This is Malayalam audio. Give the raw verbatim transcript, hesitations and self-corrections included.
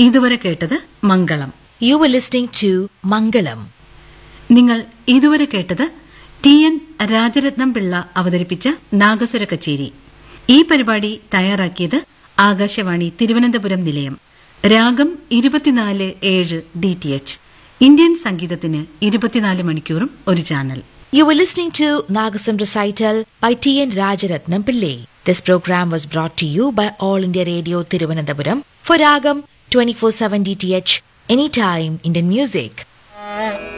ഇതുവരെ കേട്ടത് മംഗളം. You were listening to Mangalam. നിങ്ങൾ ഇതുവരെ കേട്ടത് ടി എൻ രാജരത്നം പിള്ള അവതരിപ്പിച്ച നാഗസ്വര കച്ചേരി. ഈ പരിപാടി തയ്യാറാക്കിയത് ആകാശവാണി തിരുവനന്തപുരം നിലയം. രാഗം ഇരുപത്തിനാല് ഏഴ് ഡി ടി എച്ച്. ഇന്ത്യൻ സംഗീതത്തിന് ഇരുപത്തിനാല് മണിക്കൂറും ഒരു channel. You were listening to Nagasam recital by T N Rajaratnam Pillai. This program was brought to you by All India Radio Thiruvananthapuram for Ragam twenty-four seven D T H, anytime Indian music.